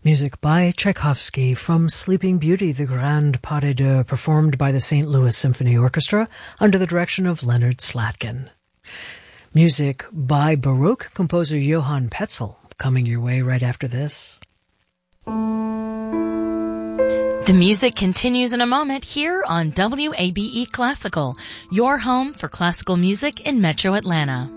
Music by Tchaikovsky from Sleeping Beauty, the Grand Pas de Deux, performed by the St. Louis Symphony Orchestra under the direction of Leonard Slatkin. Music by Baroque composer Johann Petzel, coming your way right after this. The music continues in a moment here on WABE Classical, your home for classical music in Metro Atlanta.